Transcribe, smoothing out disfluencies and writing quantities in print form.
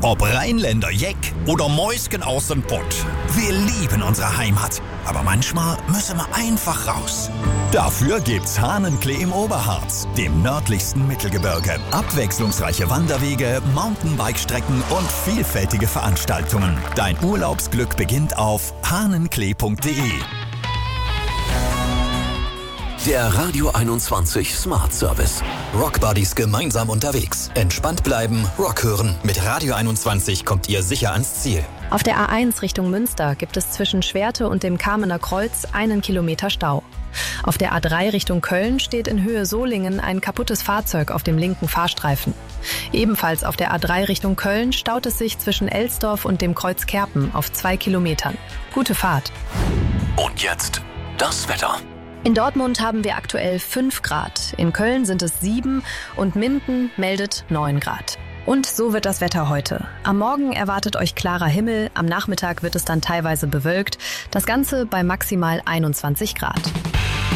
Ob Rheinländer Jeck oder Mäusken aus dem Pott. Wir lieben unsere Heimat. Aber manchmal müssen wir einfach raus. Dafür gibt's Hahnenklee im Oberharz, dem nördlichsten Mittelgebirge. Abwechslungsreiche Wanderwege, Mountainbike-Strecken und vielfältige Veranstaltungen. Dein Urlaubsglück beginnt auf hahnenklee.de. Der Radio 21 Smart Service. Rock Buddies gemeinsam unterwegs. Entspannt bleiben, Rock hören. Mit Radio 21 kommt ihr sicher ans Ziel. Auf der A1 Richtung Münster gibt es zwischen Schwerte und dem Kamener Kreuz 1 Kilometer Stau. Auf der A3 Richtung Köln steht in Höhe Solingen ein kaputtes Fahrzeug auf dem linken Fahrstreifen. Ebenfalls auf der A3 Richtung Köln staut es sich zwischen Elsdorf und dem Kreuz Kerpen auf 2 Kilometern. Gute Fahrt. Und jetzt das Wetter. In Dortmund haben wir aktuell 5 Grad, in Köln sind es 7 und Minden meldet 9 Grad. Und so wird das Wetter heute. Am Morgen erwartet euch klarer Himmel, am Nachmittag wird es dann teilweise bewölkt, das Ganze bei maximal 21 Grad.